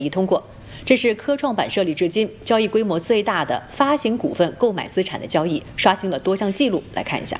已通过。这是科创板设立至今交易规模最大的发行股份购买资产的交易，刷新了多项记录。来看一下。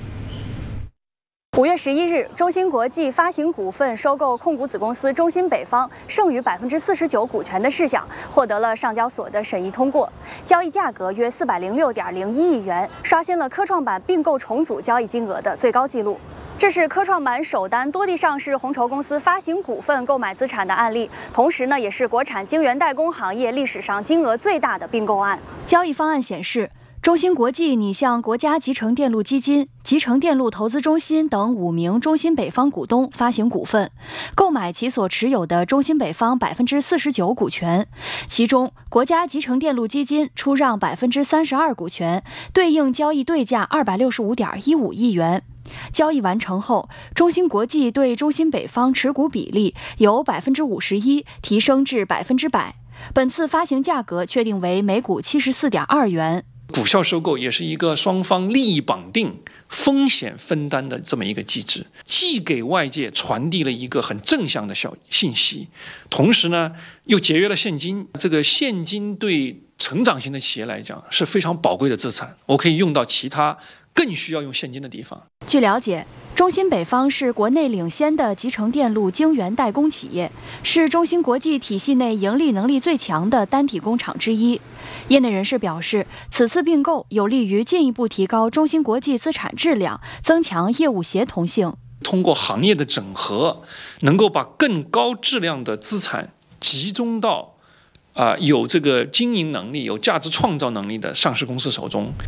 5月11日，中芯国际发行股份收购控股子公司中芯北方剩余49%股权的事项，获得了上交所的审议通过，交易价格约406.01亿元，刷新了科创板并购重组交易金额的最高纪录。这是科创板首单多地上市红筹公司发行股份购买资产的案例，同时呢，也是国产晶圆代工行业历史上金额最大的并购案。交易方案显示，中芯国际拟向国家集成电路基金、集成电路投资中心等5名中芯北方股东发行股份，购买其所持有的中芯北方49%股权，其中国家集成电路基金出让32%股权，对应交易对价265.15亿元。交易完成后，中芯国际对中芯北方持股比例由51%提升至100%。本次发行价格确定为每股74.2元。 股票收购也是一个双方利益绑定、风险分担的这么一个机制，既给外界传递了一个很正向的信息，同时呢又节约了现金。这个现金对成长型的企业来讲是非常宝贵的资产，我可以用到其他更需要用现金的地方。 据了解，中芯北方是国内领先的集成电路晶圆代工企业，是中芯国际体系内盈利能力最强的单体工厂之一。业内人士表示，此次并购有利于进一步提高中芯国际资产质量，增强业务协同性。 通过行业的整合，能够把更高质量的资产集中到有这个经营能力、有价值创造能力的上市公司手中。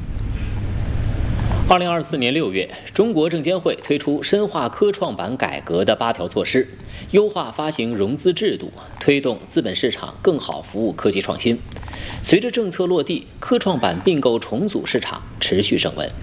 2024年6月，中国证监会推出深化科创板改革的8条措施，优化发行融资制度，推动资本市场更好服务科技创新。随着政策落地，科创板并购重组市场持续升温。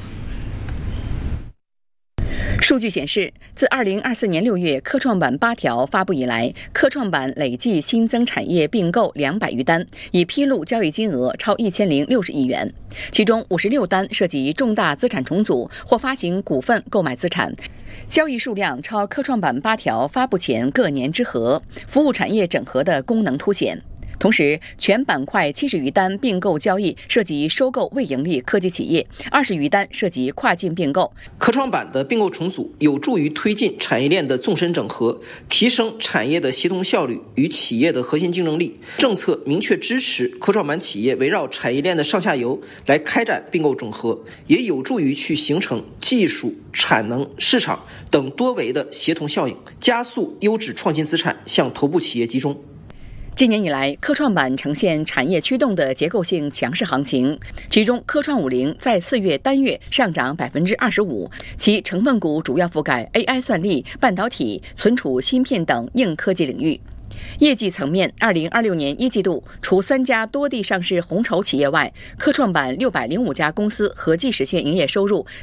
数据显示，自2024年6月科创板8条发布以来，科创板累计新增产业并购200余单，已披露交易金额超1060亿元。其中56单涉及重大资产重组或发行股份购买资产，交易数量超科创板8条发布前各年之和，服务产业整合的功能凸显。同时，全板块70余单并购交易涉及收购未盈利科技企业，20余单涉及跨境并购。 科创板的并购重组有助于推进产业链的纵深整合，提升产业的协同效率与企业的核心竞争力。政策明确支持科创板企业围绕产业链的上下游来开展并购整合，也有助于去形成技术、产能、市场等多维的协同效应，加速优质创新资产向头部企业集中。 今年以来，科创板呈现产业驱动的结构性强势行情，其中科创50在4月单月上涨25%，其成分股主要覆盖 AI 算力、半导体、存储芯片等硬科技领域。业绩层面，2026年1季度，除3家多地上市红筹企业外，科创板605家公司合计实现营业收入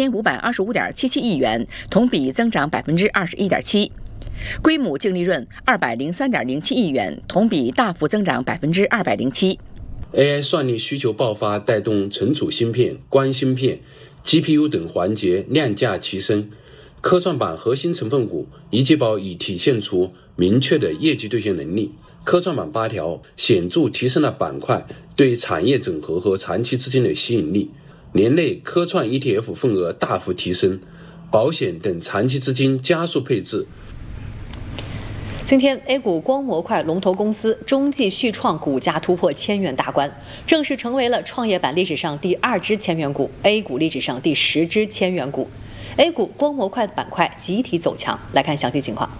3525.77亿元，同比增长21.7%。归母净利润203.07亿元，同比大幅增长207%。 AI 算力需求爆发，带动存储芯片、光芯片、GPU 等环节量价齐升。科创板核心成分股一季报已体现出明确的业绩兑现能力。科创板8条显著提升了板块对产业整合和长期资金的吸引力，年内科创 ETF 份额大幅提升，保险等长期资金加速配置。 今天 A 股光模块龙头公司中继续创股价突破1000元大关，正式成为了创业板历史上第2只1000元股， A 股历史上第10只1000元股。 A 股光模块板块集体走强，来看详细情况。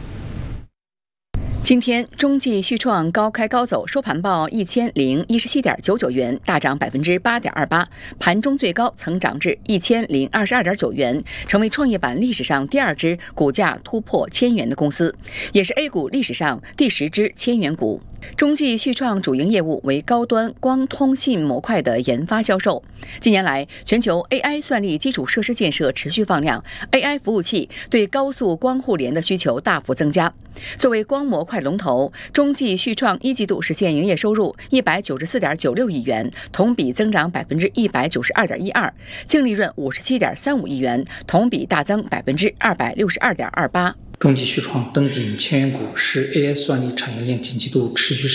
今天中继续创高开高走，收盘报1017.99元，大涨8.28%，盘中最高曾涨至1022.9元，成为创业板历史上第2只股价突破1000元的公司，也是 A 股历史上第10只1000元股。中继续创主营业务为高端光通信模块的研发销售。近年来，全球 AI 算力基础设施建设持续放量， AI 服务器对高速光互联的需求大幅增加。作为光模块龙头，中继续创1季度实现营业收入194.96亿元，同比增长192.12%，净利润57.35亿元，同比大增262.28%。 中继旭创登顶千元股，是 AI 算力产业链景气度持续